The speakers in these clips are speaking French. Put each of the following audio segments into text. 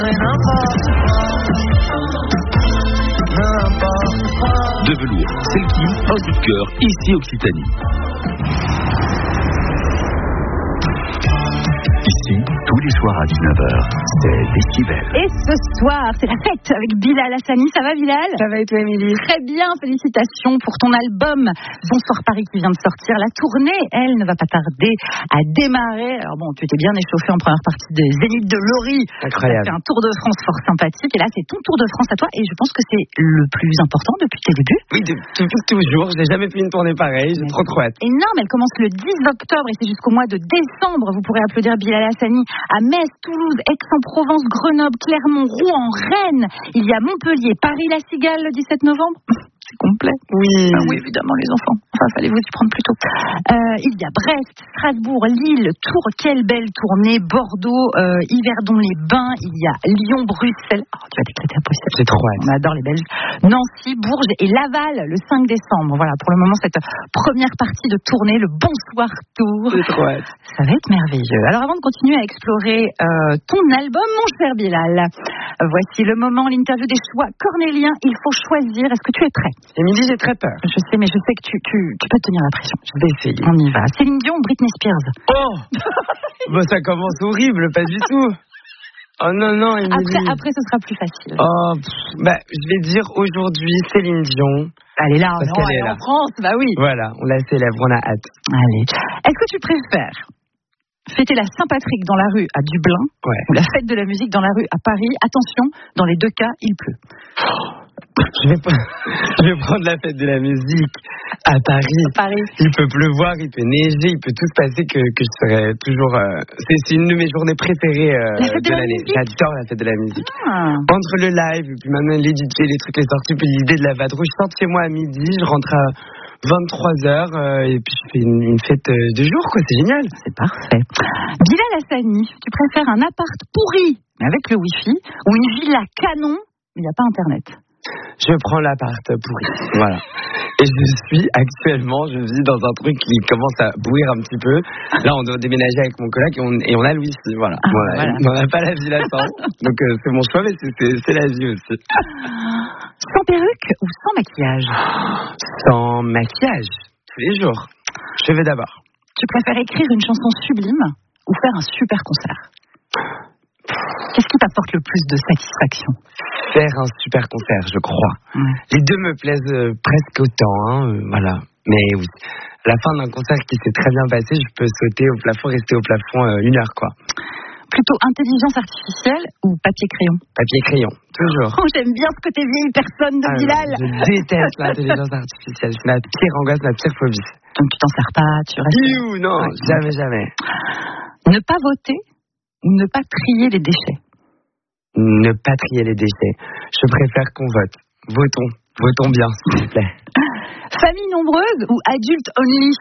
De velours, Selkie, un coup de cœur, ici Occitanie. Ici, tous les soirs à 19h, c'est Décibel. Et ce soir, c'est la fête avec Bilal Hassani. Ça va, Bilal ? Ça va et toi, Émilie ? Très bien, félicitations pour ton album Bonsoir Paris qui vient de sortir. La tournée, elle, ne va pas tarder à démarrer. Alors bon, tu étais bien échauffé en première partie des Zénith de Lori. Incroyable. C'est un tour de France fort sympathique. Et là, c'est ton tour de France à toi. Et je pense que c'est le plus important depuis tes débuts. Oui, depuis toujours. Je n'ai jamais fait une tournée pareille. J'ai trop hâte. Énorme, elle commence le 10 octobre et c'est jusqu'au mois de décembre. Vous pourrez applaudir Bilal Hassani à Metz, Toulouse, Aix-en-Provence, Grenoble, Clermont, Rouen, Rennes. Il y a Montpellier, Paris-La Cigale le 17 novembre. C'est complet. Oui. Ah oui, évidemment, les enfants. Enfin, fallait vous y prendre plus tôt. Il y a Brest, Strasbourg, Lille, Tours. Quelle belle tournée. Bordeaux, Yverdon-les-Bains. Il y a Lyon, Bruxelles. Oh, tu vas t'éclater à possible. J'ai trop hâte. On adore les Belges. Nancy, Bourges et Laval le 5 décembre. Voilà, pour le moment, cette première partie de tournée, le Bonsoir Tour. J'ai trop hâte. Ça va être merveilleux. Alors, avant de continuer à explorer ton album, mon cher Bilal, voici le moment, l'interview des choix cornéliens. Il faut choisir. Est-ce que tu es prêt ? Émilie, j'ai très peur. Je sais, mais je sais que tu peux tenir la pression. Je vais essayer. On y va. Céline Dion, Britney Spears. Oh bah, ça commence horrible, pas du tout. Oh non, Émilie. Après, ce sera plus facile. Oh, je vais dire aujourd'hui Céline Dion. Elle est là, Parce non, qu'elle est elle est là. en France, bah oui. Voilà, on la célèbre, on a hâte. Allez. Est-ce que tu préfères fêter la Saint-Patrick dans la rue à Dublin ou la fête de la musique dans la rue à Paris? Attention, dans les deux cas, il pleut. Je vais prendre la fête de la musique à Paris. Il peut pleuvoir, il peut neiger, il peut tout se passer que je serai toujours... C'est une de mes journées préférées de l'année. J'adore la fête de la musique. Entre le live, et puis maintenant les DJ, les trucs, les sorties, puis l'idée de la vadrouille, je sors de chez moi à midi, je rentre à 23h et puis je fais une fête de jour, quoi. C'est génial. C'est parfait. Bilal Hassani, tu préfères un appart pourri, mais avec le wifi, ou une villa canon, mais il n'y a pas internet? Je prends l'appart pourri. Voilà. Et je vis dans un truc qui commence à bouillir un petit peu. Là, on doit déménager avec mon collègue et on a le wifi. Voilà. Voilà. On n'a pas la vie là-dedans. Donc, c'est mon choix, mais c'est la vie aussi. Sans perruque ou sans maquillage? Sans maquillage. Tous les jours. Je vais d'abord. Tu préfères écrire une chanson sublime ou faire un super concert? Qu'est-ce qui t'apporte le plus de satisfaction? Faire un super concert, je crois. Les deux me plaisent presque autant, voilà. Mais oui, à la fin d'un concert qui s'est très bien passé, je peux sauter au plafond, rester au plafond 1 heure, quoi. Plutôt intelligence artificielle ou papier-crayon? Papier-crayon, toujours. Oh, j'aime bien ce côté vieille personne de Bilal. Je déteste l'intelligence artificielle, c'est ma pire angoisse, ma pire phobie. Donc tu t'en sers pas, tu restes... Non, jamais. Ne pas voter ou ne pas trier les déchets? Ne pas trier les déchets. Je préfère qu'on vote. Votons bien, s'il vous plaît. Famille nombreuse ou adulte only?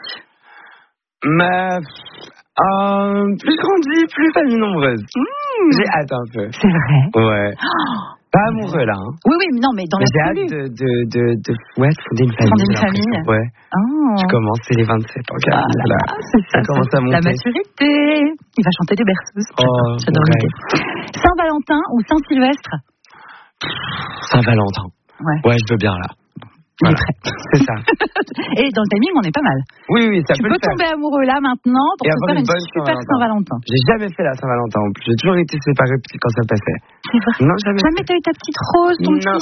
Plus grandi, plus famille nombreuse. J'ai hâte un peu. C'est vrai? Ouais. Pas amoureux là. Hein. Oui, non, mais dans la j'ai hâte de fonder une famille. Fonder une famille. Ouais. Oh. Je commence, c'est les 27 ans. Ça commence à monter. La maturité. Il va chanter des berceuses. J'adore l'idée. Saint-Valentin ou Saint-Sylvestre? Saint-Valentin. Ouais, je veux bien là. Voilà. C'est ça. Et dans le timing, on est pas mal. Oui, ça tu peut peux tomber amoureux là maintenant pour te faire une super Saint-Valentin. J'ai jamais fait la Saint-Valentin en plus. J'ai toujours été séparé quand ça passait. C'est vrai. Non, jamais. Jamais t'as eu ta petite rose, ton petit